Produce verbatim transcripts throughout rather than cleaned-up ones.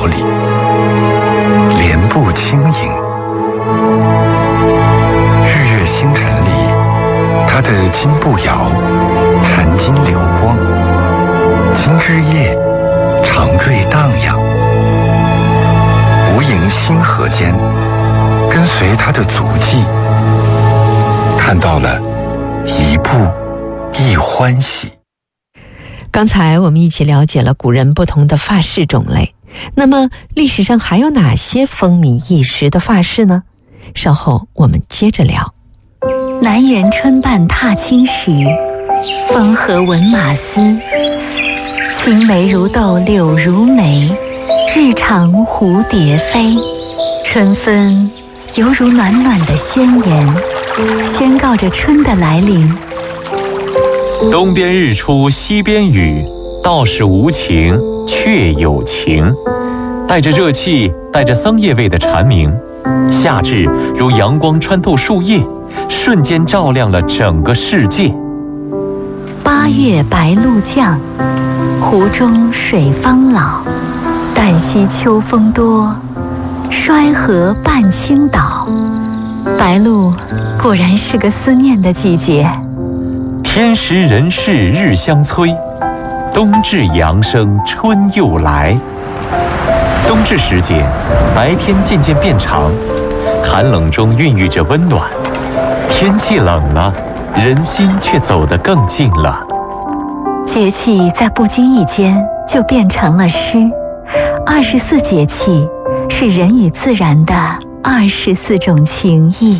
角里，莲步轻盈。日月星辰里，它的金步摇，缠金流光，金枝叶，长坠荡漾。无垠星河间，跟随它的足迹，看到了一步一欢喜。 刚才我们一起了解了古人不同的发饰种类，那么历史上还有哪些风靡一时的发饰呢？稍后我们接着聊。 南园春半踏青时，风和闻马嘶。青梅如豆柳如眉，日长蝴蝶飞。春分犹如暖暖的宣言，宣告着春的来临。 东边日出西边雨，道是无晴却有晴。带着热气，带着桑叶味的蝉鸣，夏至如阳光穿透树叶，瞬间照亮了整个世界。 八月白露降，湖中水方老。旦夕秋风多，衰河半倾倒。白露果然是个思念的季节。 天时人事日相催，冬至阳生春又来。冬至时节，白天渐渐变长，寒冷中孕育着温暖。天气冷了，人心却走得更近了。 节气在不经意间就变成了诗。二十四节气是人与自然的二十四种情谊。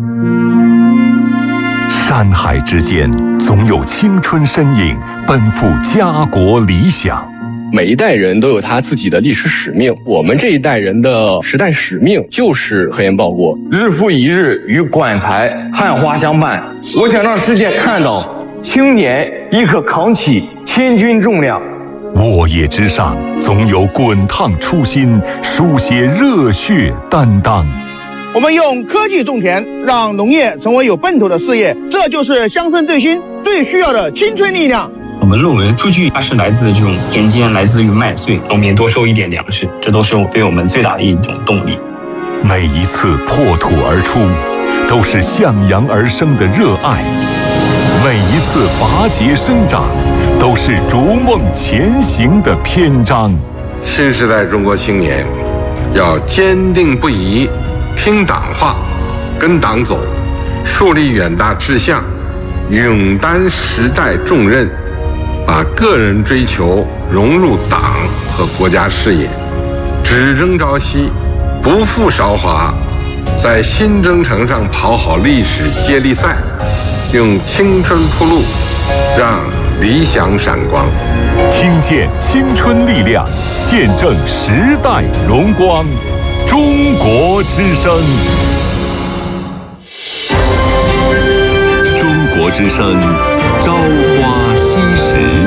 山海之间，总有青春身影奔赴家国理想。 每一代人都有他自己的历史使命，我们这一代人的时代使命就是核烟报国。 日复一日与馆台汉花相伴，我想让世界看到青年亦可扛起千钧重量。 沃野之上，总有滚烫初心，书写热血担当。 我们用科技种田，让农业成为有奔头的事业，这就是乡村振兴最需要的青春力量。 我们论文数据它是来自这种田间，来自于麦穗，农民多收一点粮食，这都是对我们最大的一种动力。 每一次破土而出，都是向阳而生的热爱；每一次拔节生长，都是逐梦前行的篇章。 新时代中国青年要坚定不移听党话，跟党走，树立远大志向，勇担时代重任，把个人追求融入党和国家事业，只争朝夕，不负韶华，在新征程上跑好历史接力赛，用青春铺路，让理想闪光。 听见青春力量，见证时代荣光。中国之声，中国之声，朝花夕拾。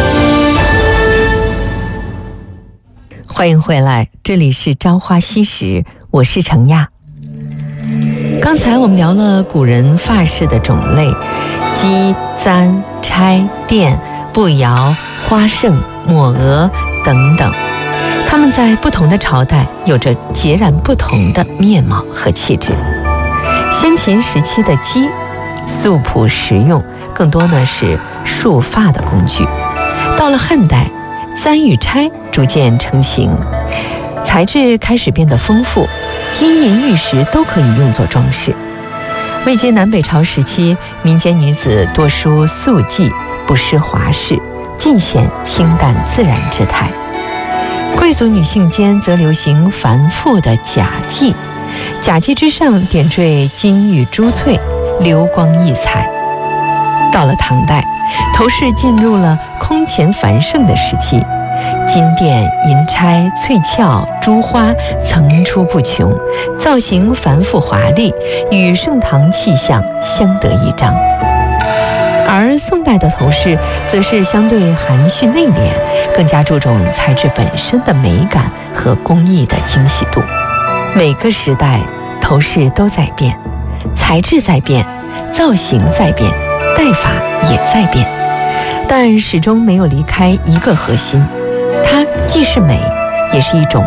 欢迎回来，这里是朝花夕拾，我是程亚。刚才我们聊了古人发饰的种类，鸡、簪、钗、钿、步摇、花胜、抹额等等。他们在不同的朝代有着截然不同的面貌和气质。先秦时期的鸡素朴实用，更多呢是束发的工具。到了汉代，簪与钗逐渐成型，材质开始变得丰富，金银玉石都可以用作装饰。魏晋南北朝时期，民间女子多梳素髻，不施华饰，尽显清淡自然之态。贵族女性间则流行繁复的假髻，假髻之上点缀金玉珠翠，流光溢彩。到了唐代，头饰进入了空前繁盛的时期，金钿、银钗、翠翘、珠花层出不穷，造型繁复华丽，与盛唐气象相得益彰。而宋代的头饰则是相对含蓄内敛，更加注重材质本身的美感和工艺的精细度。每个时代头饰都在变，材质在变，造型在变，戴法也在变，但始终没有离开一个核心，它既是美，也是一种